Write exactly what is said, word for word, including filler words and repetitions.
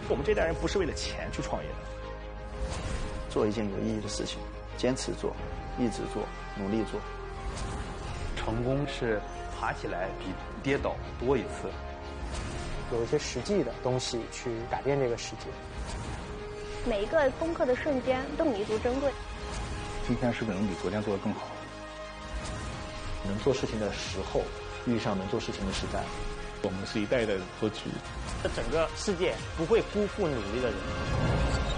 我们这代人不是为了钱去创业的， 做一件有意义的事情，坚持做，一直做，努力做。 成功是爬起来比跌倒多一次。 有一些实际的东西去改变这个世界。 每一个攻克的瞬间都弥足珍贵。 今天是不是能比昨天做得更好？ 能做事情的时候遇上能做事情的时代。 我们是一代代的格局。 这整个世界不会辜负努力的人。